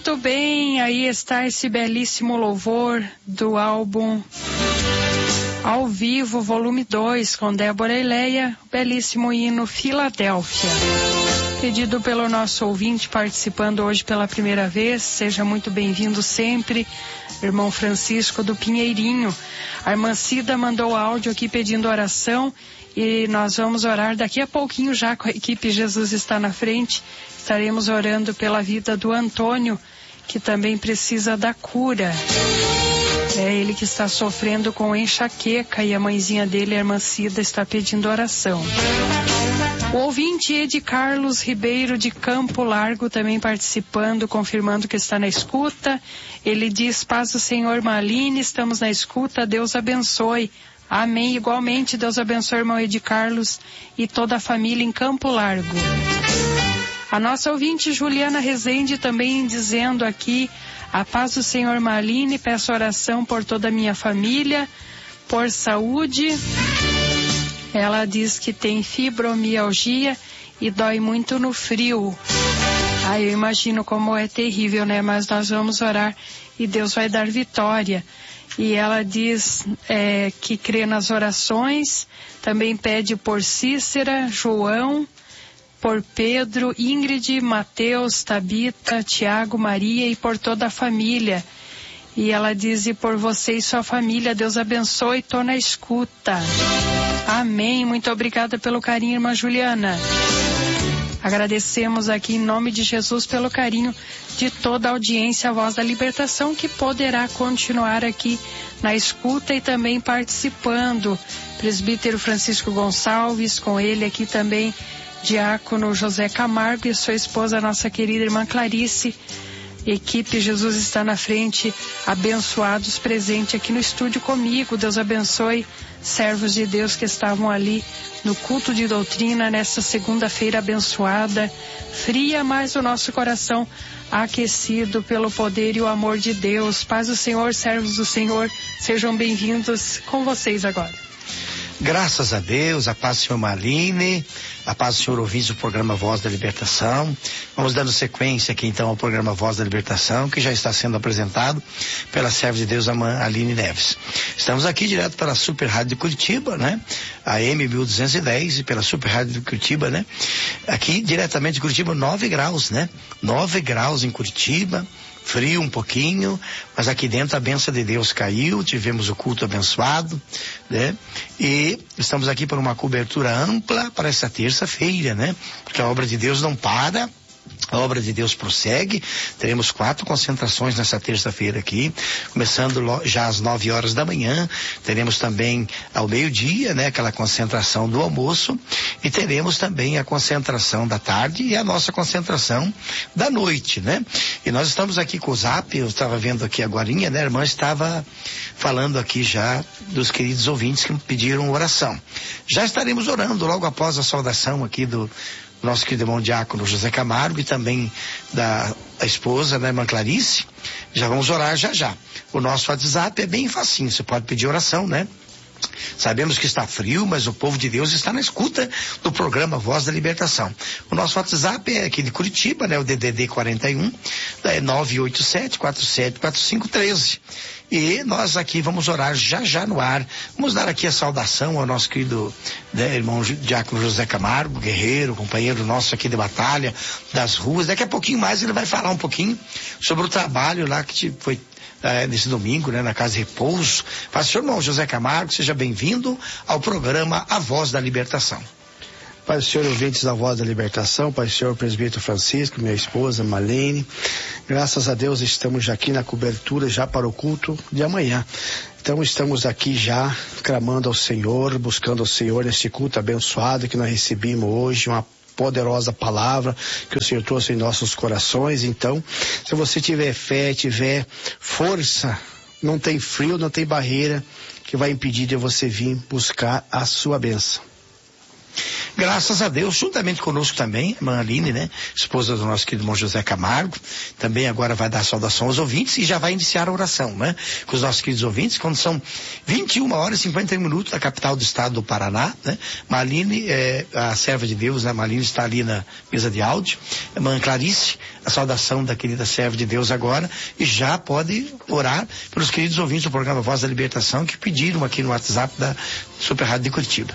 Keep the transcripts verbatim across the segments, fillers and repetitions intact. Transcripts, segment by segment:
Muito bem, aí está esse belíssimo louvor do álbum Ao Vivo, volume dois, com Débora e Leia, o belíssimo hino Filadélfia. Pedido pelo nosso ouvinte participando hoje pela primeira vez, seja muito bem-vindo sempre, irmão Francisco do Pinheirinho. A irmã Cida mandou áudio aqui pedindo oração e nós vamos orar daqui a pouquinho já com a equipe Jesus Está na Frente. Estaremos orando pela vida do Antônio, que também precisa da cura. É ele que está sofrendo com enxaqueca e a mãezinha dele, a irmã Cida, está pedindo oração. O ouvinte Ed Carlos Ribeiro de Campo Largo também participando, confirmando que está na escuta. Ele diz: paz do Senhor Maline, estamos na escuta, Deus abençoe. Amém. Igualmente, Deus abençoe, irmão Ed Carlos e toda a família em Campo Largo. A nossa ouvinte Juliana Rezende também dizendo aqui: a paz do Senhor Maline, peço oração por toda a minha família, por saúde. Ela diz que tem fibromialgia e dói muito no frio. Ah, eu imagino como é terrível, né? Mas nós vamos orar e Deus vai dar vitória. E ela diz é, que crê nas orações, também pede por Cícera, João, por Pedro, Ingrid, Mateus, Tabita, Tiago, Maria e por toda a família. E ela diz: e por você e sua família, Deus abençoe, tô na escuta. Amém. Muito obrigada pelo carinho, irmã Juliana. Agradecemos aqui em nome de Jesus pelo carinho de toda a audiência, a Voz da Libertação, que poderá continuar aqui na escuta e também participando. Presbítero Francisco Gonçalves, com ele aqui também diácono José Camargo e sua esposa, nossa querida irmã Clarice. Equipe Jesus Está na Frente, abençoados, presente aqui no estúdio comigo. Deus abençoe servos de Deus que estavam ali no culto de doutrina nessa segunda-feira abençoada, fria, mas o nosso coração aquecido pelo poder e o amor de Deus. Paz do Senhor, servos do Senhor, sejam bem-vindos. Com vocês agora. Graças a Deus, a paz do Senhor Maline, a paz do Senhor ouvintes do programa Voz da Libertação. Vamos dando sequência aqui então ao programa Voz da Libertação, que já está sendo apresentado pela serva de Deus, a irmã Aline Neves. Estamos aqui direto pela Super Rádio de Curitiba, né? A M mil duzentos e dez e pela Super Rádio de Curitiba, né? Aqui diretamente de Curitiba, nove graus, né? nove graus em Curitiba. Frio um pouquinho, mas aqui dentro a bênção de Deus caiu, tivemos o culto abençoado, né? E estamos aqui por uma cobertura ampla para essa terça-feira, né? Porque a obra de Deus não para. A obra de Deus prossegue. Teremos quatro concentrações nessa terça-feira aqui, começando já às nove horas da manhã. Teremos também ao meio-dia, né, aquela concentração do almoço, e teremos também a concentração da tarde e a nossa concentração da noite, né? E nós estamos aqui com o Zap. Eu estava vendo aqui agorinha, né? A irmã estava falando aqui já dos queridos ouvintes que pediram oração. Já estaremos orando logo após a saudação aqui do nosso querido irmão diácono José Camargo e também da a esposa, né, irmã Clarice. Já vamos orar já já. O nosso WhatsApp é bem facinho, você pode pedir oração, né? Sabemos que está frio, mas o povo de Deus está na escuta do programa Voz da Libertação. O nosso WhatsApp é aqui de Curitiba, né? O D D D quarenta e um, é nove oito sete, quatro sete quatro cinco um três. E nós aqui vamos orar já já no ar. Vamos dar aqui a saudação ao nosso querido, né, irmão diácono José Camargo, guerreiro, companheiro nosso aqui de batalha, das ruas. Daqui a pouquinho mais ele vai falar um pouquinho sobre o trabalho lá que foi É, nesse domingo, né, na Casa de Repouso. Faz, senhor irmão José Camargo, seja bem-vindo ao programa A Voz da Libertação. Pai do Senhor, ouvintes da Voz da Libertação, Pai do Senhor, presbítero Francisco, minha esposa Marlene, graças a Deus estamos já aqui na cobertura já para o culto de amanhã. Então estamos aqui já clamando ao Senhor, buscando ao Senhor neste culto abençoado que nós recebemos hoje, uma poderosa palavra que o Senhor trouxe em nossos corações. Então, se você tiver fé, tiver força, não tem frio, não tem barreira que vai impedir de você vir buscar a sua bênção. Graças a Deus, juntamente conosco também, a irmã Aline, né? Esposa do nosso querido irmão José Camargo, também agora vai dar saudação aos ouvintes e já vai iniciar a oração, né? Com os nossos queridos ouvintes, quando são vinte e uma horas e cinquenta minutos da capital do estado do Paraná, né? Maline, é, a serva de Deus, né? Maline está ali na mesa de áudio. A irmã Clarice, a saudação da querida serva de Deus agora, e já pode orar pelos queridos ouvintes do programa Voz da Libertação que pediram aqui no WhatsApp da Super Rádio de Curitiba.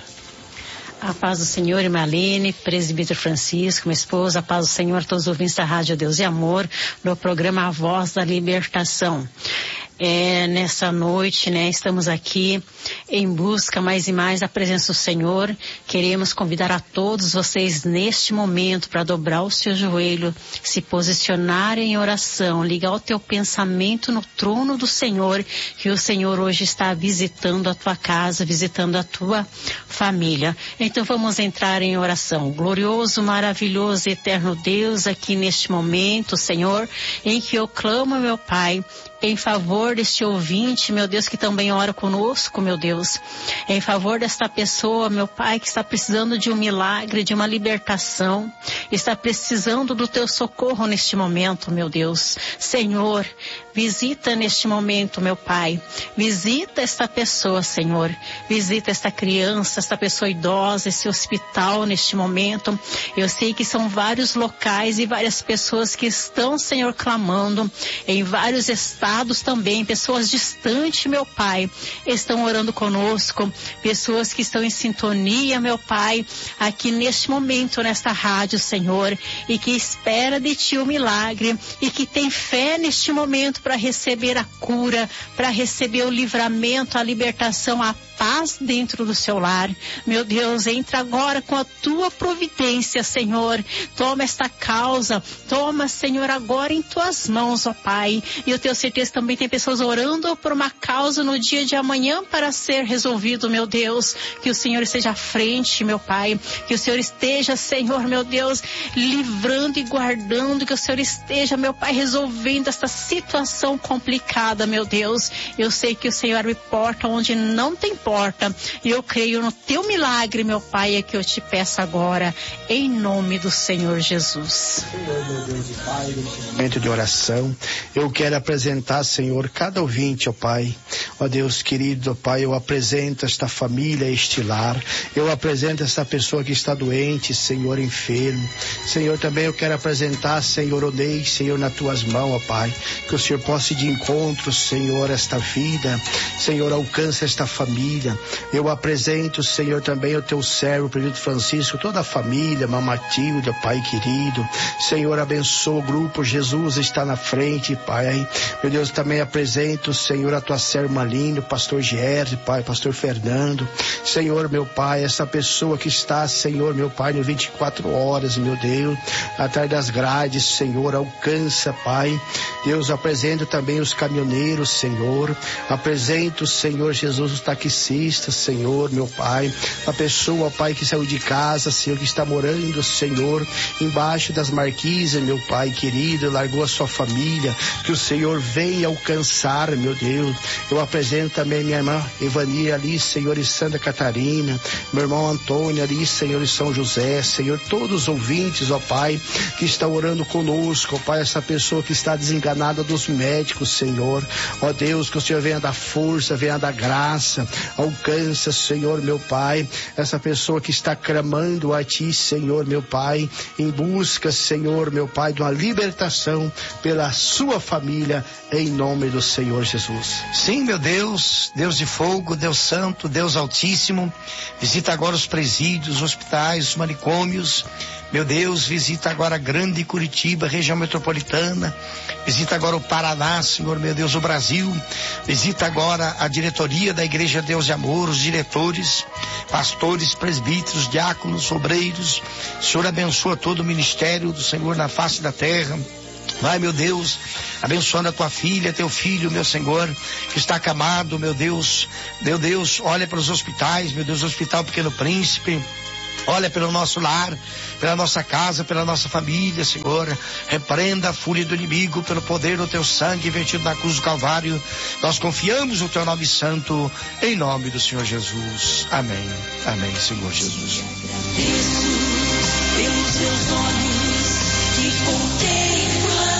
A paz do Senhor, irmã Aline, presbítero Francisco, minha esposa, a paz do Senhor, todos os ouvintes da Rádio Deus e Amor, no programa A Voz da Libertação. É, nessa noite, né, estamos aqui em busca mais e mais da presença do Senhor. Queremos convidar a todos vocês neste momento para dobrar o seu joelho, se posicionar em oração, ligar o teu pensamento no trono do Senhor, que o Senhor hoje está visitando a tua casa, visitando a tua família. Então vamos entrar em oração. Glorioso, maravilhoso, eterno Deus, aqui neste momento, Senhor, em que eu clamo, meu Pai, em favor deste ouvinte, meu Deus, que também ora conosco, meu Deus, em favor desta pessoa, meu Pai, que está precisando de um milagre, de uma libertação, está precisando do teu socorro neste momento, meu Deus. Senhor, visita neste momento, meu Pai, visita esta pessoa, Senhor, visita esta criança, esta pessoa idosa, esse hospital neste momento. Eu sei que são vários locais e várias pessoas que estão, Senhor, clamando em vários estados também, pessoas distantes, meu Pai, estão orando conosco, pessoas que estão em sintonia, meu Pai, aqui neste momento, nesta rádio, Senhor, e que espera de Ti o milagre, e que tem fé neste momento para receber a cura, para receber o livramento, a libertação, a paz dentro do seu lar. Meu Deus, entra agora com a Tua providência, Senhor, toma esta causa, toma, Senhor, agora em Tuas mãos, ó Pai, e eu tenho certeza também tem pessoas orando por uma causa no dia de amanhã para ser resolvido, meu Deus, que o Senhor esteja à frente, meu Pai, que o Senhor esteja, Senhor, meu Deus, livrando e guardando, que o Senhor esteja, meu Pai, resolvendo esta situação complicada, meu Deus. Eu sei que o Senhor abre porta onde não tem porta, e eu creio no Teu milagre, meu Pai, é que eu te peço agora, em nome do Senhor Jesus. Senhor, meu Deus e Pai, neste momento de oração, eu quero apresentar, Senhor, cada ouvinte, ó Pai, ó Deus querido, ó Pai, eu apresento esta família, este lar, eu apresento esta pessoa que está doente, Senhor, enfermo, Senhor, também eu quero apresentar, Senhor, o Ney, Senhor, nas Tuas mãos, ó Pai, que o Senhor possa ir de encontro, Senhor, esta vida, Senhor, alcance esta família, eu apresento, Senhor, também o Teu servo, o presbítero Francisco, toda a família, Mãe Matilde, Pai querido, Senhor, abençoa o grupo, Jesus está na frente, Pai, meu Deus, também apresento, Senhor, a Tua serva Aline, o pastor Gerson, Pai, pastor Fernando, Senhor, meu Pai, essa pessoa que está, Senhor, meu Pai, no vinte e quatro horas, meu Deus, atrás das grades, Senhor, alcança, Pai, Deus, apresento também os caminhoneiros, Senhor, apresento, Senhor Jesus, os taxistas, Senhor, meu Pai, a pessoa, Pai, que saiu de casa, Senhor, que está morando, Senhor, embaixo das marquises, meu Pai querido, largou a sua família, que o Senhor venha alcançar, meu Deus. Eu apresento também minha irmã Evania ali, Senhor, em Santa Catarina, meu irmão Antônio ali, Senhor, em São José, Senhor, todos os ouvintes, ó Pai, que estão orando conosco, ó Pai, essa pessoa que está desenganada dos médicos, Senhor, ó Deus, que o Senhor venha dar força, venha dar graça, alcança, Senhor, meu Pai, essa pessoa que está clamando a Ti, Senhor, meu Pai, em busca, Senhor, meu Pai, de uma libertação pela sua família, em nome do Senhor Jesus. Sim, meu Deus, Deus de fogo, Deus santo, Deus altíssimo, visita agora os presídios, os hospitais, os manicômios, meu Deus, visita agora a grande Curitiba, região metropolitana, visita agora o Paraná, Senhor, meu Deus, o Brasil, visita agora a diretoria da Igreja Deus de Amor, os diretores, pastores, presbíteros, diáconos, obreiros, Senhor, abençoa todo o ministério do Senhor na face da terra. Vai, meu Deus, abençoando a tua filha, teu filho, meu Senhor, que está acamado, meu Deus, meu Deus, olha para os hospitais, meu Deus, o Hospital Pequeno Príncipe, Olha pelo nosso lar, pela nossa casa, pela nossa família, Senhor. Repreenda a fúria do inimigo pelo poder do teu sangue vertido na cruz do Calvário. Nós confiamos no teu nome santo, em nome do Senhor Jesus. Amém. Amém, Senhor Jesus. Pelos seus olhos que contemplam.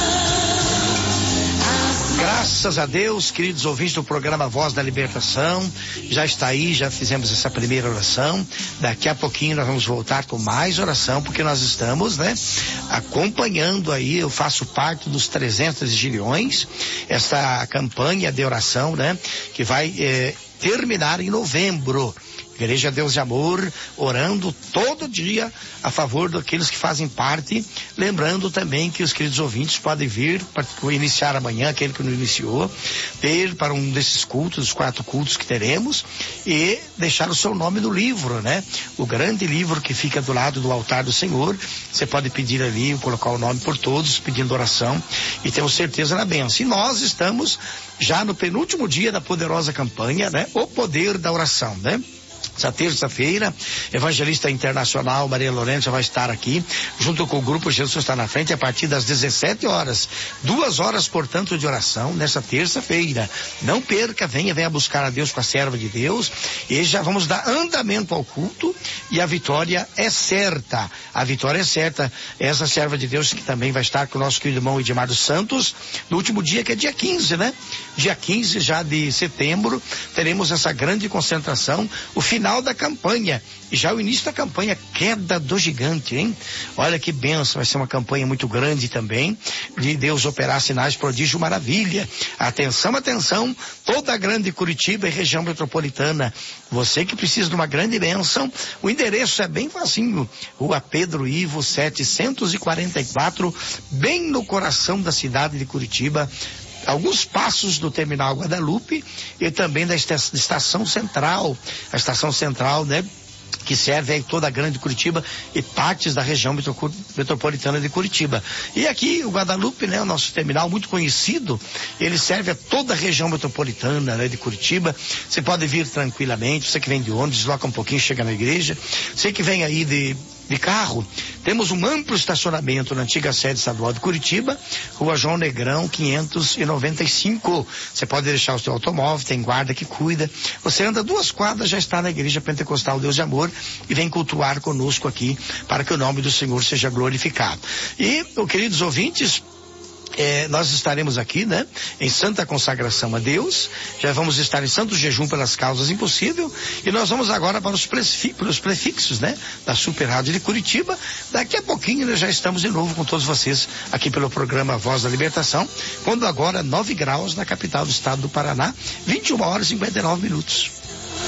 Graças a Deus, queridos ouvintes do programa Voz da Libertação, já está aí, já fizemos essa primeira oração. Daqui a pouquinho nós vamos voltar com mais oração, porque nós estamos, né, acompanhando aí, eu faço parte dos trezentos vigiliões, essa campanha de oração, né, que vai eh, terminar em novembro. Igreja Deus de Amor, orando todo dia a favor daqueles que fazem parte, lembrando também que os queridos ouvintes podem vir para iniciar amanhã, aquele que não iniciou, ter para um desses cultos, os quatro cultos que teremos, e deixar o seu nome no livro, né? O grande livro que fica do lado do altar do Senhor, você pode pedir ali, colocar o nome por todos, pedindo oração, e temos certeza na bênção. E nós estamos já no penúltimo dia da poderosa campanha, né? O poder da oração, né? Essa terça-feira, evangelista internacional Maria Lourenço vai estar aqui, junto com o grupo Jesus Está na Frente, a partir das dezessete horas. Duas horas, portanto, de oração nessa terça-feira. Não perca, venha, venha buscar a Deus com a serva de Deus, e já vamos dar andamento ao culto, e a vitória é certa. A vitória é certa. Essa serva de Deus que também vai estar com o nosso querido irmão Edmar dos Santos, no último dia, que é dia quinze, né? Dia quinze já de setembro, teremos essa grande concentração, o final da campanha, e já o início da campanha, queda do gigante, hein? Olha que benção, vai ser uma campanha muito grande também, de Deus operar sinais, prodígio, maravilha. Atenção, atenção, toda a grande Curitiba e região metropolitana, você que precisa de uma grande bênção, o endereço é bem facinho, Rua Pedro Ivo setecentos e quarenta e quatro, bem no coração da cidade de Curitiba, alguns passos do Terminal Guadalupe, e também da estação central, a estação central, né, que serve aí toda a grande Curitiba e partes da região metropolitana de Curitiba. E aqui o Guadalupe, né, o nosso terminal muito conhecido, ele serve a toda a região metropolitana, né, de Curitiba. Você pode vir tranquilamente, você que vem de ônibus, desloca um pouquinho, chega na igreja. Você que vem aí de de carro, temos um amplo estacionamento na antiga sede estadual de Curitiba, Rua João Negrão, quinhentos e noventa e cinco. Você pode deixar o seu automóvel, tem guarda que cuida. Você anda duas quadras, já está na Igreja Pentecostal Deus de Amor, e vem cultuar conosco aqui, para que o nome do Senhor seja glorificado. E, queridos ouvintes, É, nós estaremos aqui, né, em santa consagração a Deus, já vamos estar em santo jejum pelas causas impossíveis, e nós vamos agora para os, prefi- para os prefixos, né, da Super Rádio de Curitiba. Daqui a pouquinho nós já estamos de novo com todos vocês aqui pelo programa Voz da Libertação, quando agora nove graus na capital do estado do Paraná, vinte e uma horas e cinquenta e nove minutos.